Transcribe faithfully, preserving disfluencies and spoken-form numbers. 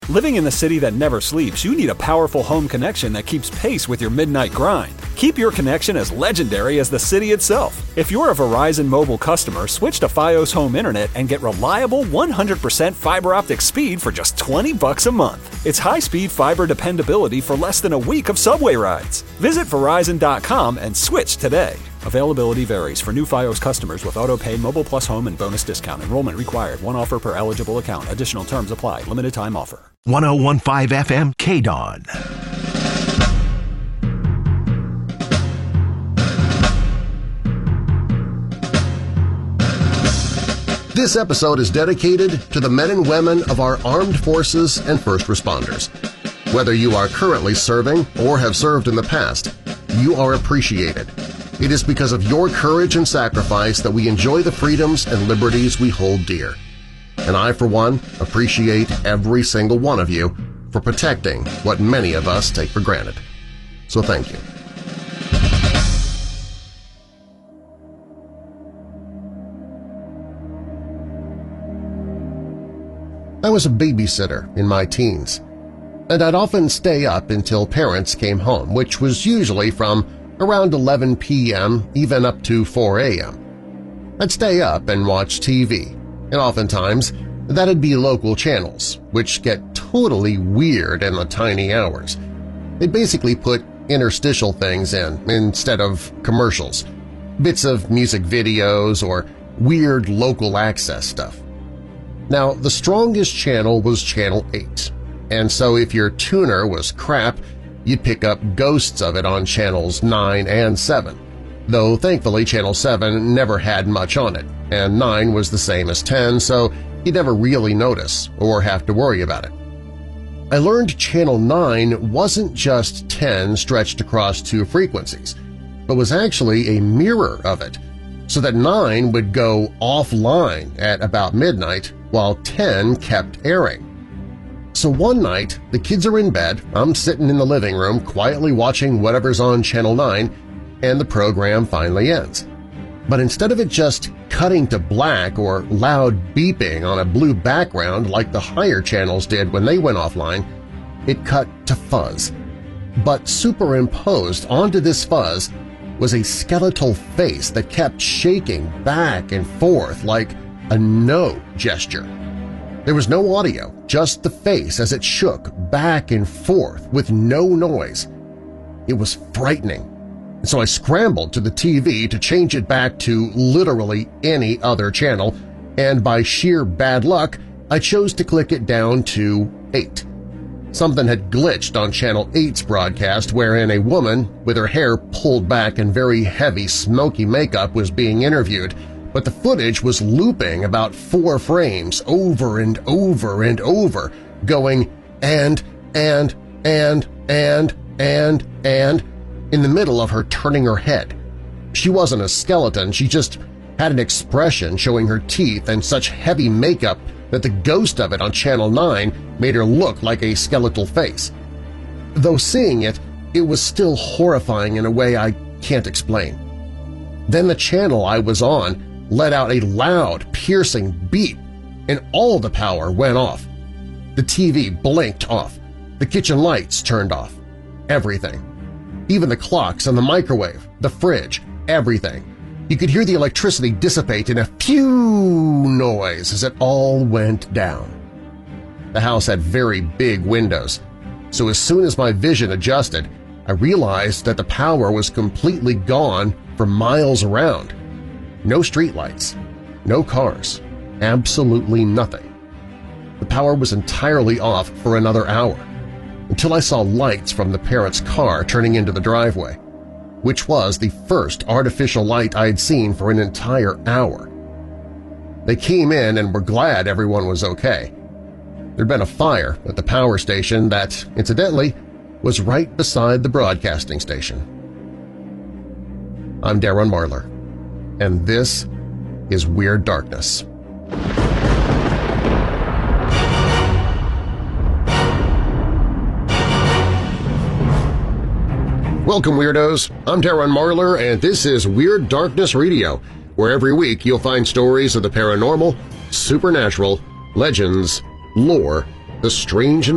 Living in the city that never sleeps, you need a powerful home connection that keeps pace with your midnight grind. Keep your connection as legendary as the city itself. If you're a Verizon Mobile customer, switch to Fios Home Internet and get reliable one hundred percent fiber optic speed for just twenty bucks a month. It's high-speed fiber dependability for less than a week of subway rides. Visit Verizon dot com and switch today. Availability varies for new Fios customers with auto-pay, Mobile Plus Home, and bonus discount. Enrollment required. One offer per eligible account. Additional terms apply. Limited time offer. one oh one point five F M K D O N. This episode is dedicated to the men and women of our armed forces and first responders. Whether you are currently serving or have served in the past, you are appreciated. It is because of your courage and sacrifice that we enjoy the freedoms and liberties we hold dear. And I, for one, appreciate every single one of you for protecting what many of us take for granted. So thank you. I was a babysitter in my teens, and I'd often stay up until parents came home, which was usually from around eleven p m even up to four a m I'd stay up and watch T V, and oftentimes that'd be local channels, which get totally weird in the tiny hours. They'd basically put interstitial things in instead of commercials, bits of music videos or weird local access stuff. Now, the strongest channel was Channel eight, and so if your tuner was crap, you'd pick up ghosts of it on Channels nine and seven, though thankfully Channel seven never had much on it, and nine was the same as ten, so you'd never really notice or have to worry about it. I learned Channel nine wasn't just ten stretched across two frequencies, but was actually a mirror of it, so that nine would go offline at about midnight while ten kept airing. So one night, the kids are in bed, I'm sitting in the living room quietly watching whatever's on Channel nine, and the program finally ends. But instead of it just cutting to black or loud beeping on a blue background like the higher channels did when they went offline, it cut to fuzz. But superimposed onto this fuzz was a skeletal face that kept shaking back and forth like a no gesture. There was no audio, just the face as it shook back and forth with no noise. It was frightening, and so I scrambled to the T V to change it back to literally any other channel, and by sheer bad luck, I chose to click it down to eight. Something had glitched on Channel eight's broadcast wherein a woman with her hair pulled back and very heavy smoky makeup was being interviewed, but the footage was looping about four frames over and over and over, going and, and, and, and, and, and, in the middle of her turning her head. She wasn't a skeleton, she just had an expression showing her teeth and such heavy makeup that the ghost of it on Channel nine made her look like a skeletal face. Though seeing it, it was still horrifying in a way I can't explain. Then the channel I was on let out a loud, piercing beep, and all the power went off. The T V blinked off, the kitchen lights turned off, everything. Even the clocks and the microwave, the fridge, everything. You could hear the electricity dissipate in a phew noise as it all went down. The house had very big windows, so as soon as my vision adjusted, I realized that the power was completely gone for miles around. No streetlights, no cars, absolutely nothing. The power was entirely off for another hour, until I saw lights from the parents' car turning into the driveway, which was the first artificial light I had seen for an entire hour. They came in and were glad everyone was okay. There'd been a fire at the power station that, incidentally, was right beside the broadcasting station. I'm Darren Marlar, and this is Weird Darkness. Welcome, Weirdos! I'm Darren Marlar, and this is Weird Darkness Radio, where every week you'll find stories of the paranormal, supernatural, legends, lore, the strange and